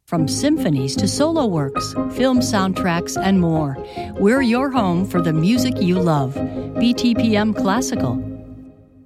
From symphonies to solo works, film soundtracks, and more, we're your home for the music you love. BTPM Classical.